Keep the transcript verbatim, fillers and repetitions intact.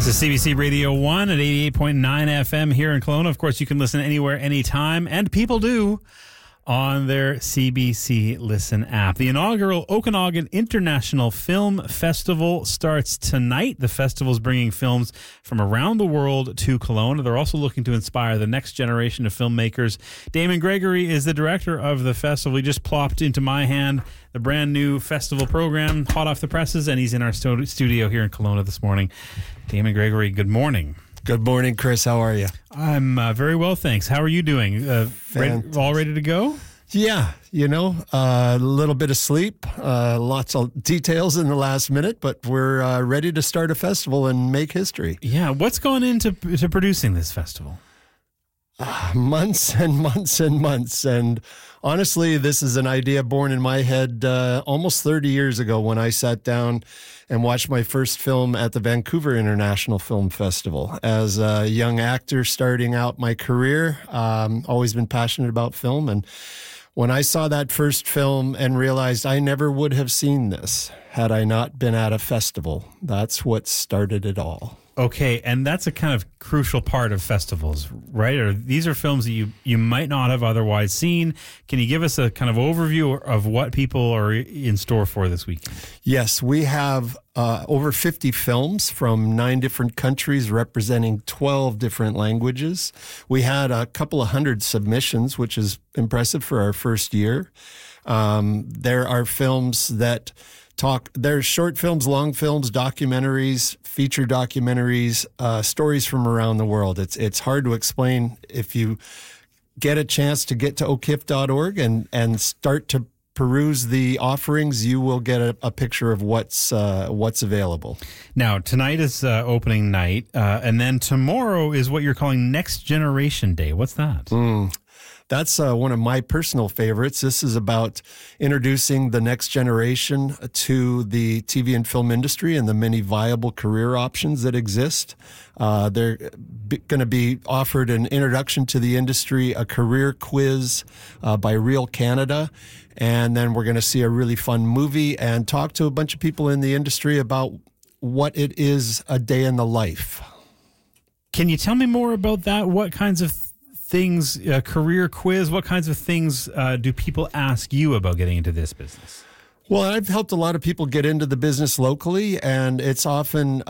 This is C B C Radio one at eighty-eight point nine F M here in Kelowna. Of course, you can listen anywhere, anytime, and people do on their C B C Listen app. The inaugural Okanagan International Film Festival starts tonight. The festival is bringing films from around the world to Kelowna. They're also looking to inspire the next generation of filmmakers. Damon Gregory is the director of the festival. He just plopped into my hand the brand new festival program, hot off the presses, and he's in our stu- studio here in Kelowna this morning. Damon Gregory, good morning. Good morning, Chris. How are you? I'm uh, very well, thanks. How are you doing? Uh, ready, all ready to go? Yeah, you know, a uh, little bit of sleep, uh, lots of details in the last minute, but we're uh, ready to start a festival and make history. Yeah, what's gone into to producing this festival? Uh, months and months and months. And honestly, this is an idea born in my head uh, almost thirty years ago when I sat down and watched my first film at the Vancouver International Film Festival. As a young actor starting out my career, um, always been passionate about film. And when I saw that first film and realized I never would have seen this had I not been at a festival, that's what started it all. Okay, and that's a kind of crucial part of festivals, right? Or these are films that you, you might not have otherwise seen. Can you give us a kind of overview of what people are in store for this weekend? Yes, we have uh, over fifty films from nine different countries representing twelve different languages. We had a couple of hundred submissions, which is impressive for our first year. Um, there are films that talk, there's short films, long films, documentaries, feature documentaries, uh, stories from around the world. It's it's hard to explain. If you get a chance to get to o k i f dot org and, and start to peruse the offerings, you will get a, a picture of what's uh, what's available. Now, tonight is uh, opening night, uh, and then tomorrow is what you're calling Next Generation Day. What's that? Mm. That's uh, one of my personal favorites. This is about introducing the next generation to the T V and film industry and the many viable career options that exist. Uh, they're going to be offered an introduction to the industry, a career quiz uh, by Real Canada, and then we're going to see a really fun movie and talk to a bunch of people in the industry about what it is a day in the life. Can you tell me more about that? What kinds of things, uh, career quiz, what kinds of things uh, do people ask you about getting into this business? Well, I've helped a lot of people get into the business locally, and it's often